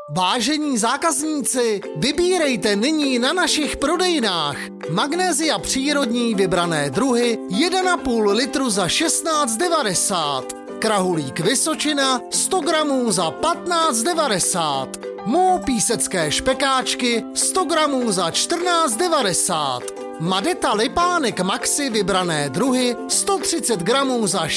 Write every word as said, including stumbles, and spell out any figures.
Vážení zákazníci, vybírejte nyní na našich prodejnách Magnézia přírodní vybrané druhy jedna a půl litru za šestnáct devadesát, Krahulík Vysočina sto gramů za patnáct devadesát, Mou písecké špekáčky sto gramů za čtrnáct devadesát, Madeta Lipánek Maxi vybrané druhy sto třicet gramů za